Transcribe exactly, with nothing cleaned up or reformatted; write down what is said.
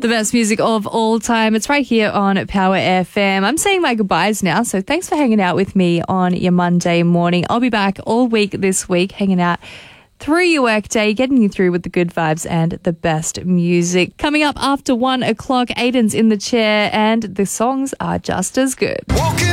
The best music of all time. It's right here on Power F M. I'm saying my goodbyes now, so thanks for hanging out with me on your Monday morning. I'll be back all week this week, hanging out through your workday, getting you through with the good vibes and the best music. Coming up after one o'clock, Aiden's in the chair, and the songs are just as good. Walking